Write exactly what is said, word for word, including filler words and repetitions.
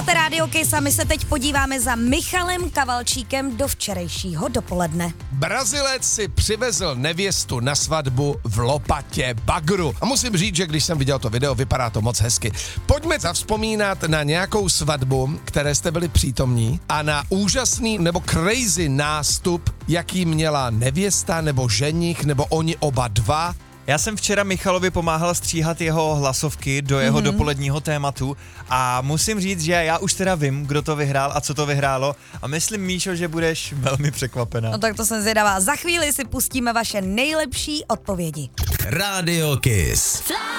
Posloucháte Radio Kiss a my se teď podíváme za Michalem Kavalčíkem do včerejšího dopoledne. Brazilec si přivezl nevěstu na svatbu v lopatě bagru. A musím říct, že když jsem viděl to video, vypadá to moc hezky. Pojďme zavzpomínat na nějakou svatbu, které jste byli přítomní a na úžasný nebo crazy nástup, jaký měla nevěsta nebo ženich nebo oni oba dva. Já jsem včera Michalovi pomáhal stříhat jeho hlasovky do jeho mm-hmm. dopoledního tématu a musím říct, že já už teda vím, kdo to vyhrál a co to vyhrálo a myslím, Míšo, že budeš velmi překvapená. No tak to jsem zvědavá. Za chvíli si pustíme vaše nejlepší odpovědi. Radio Kiss.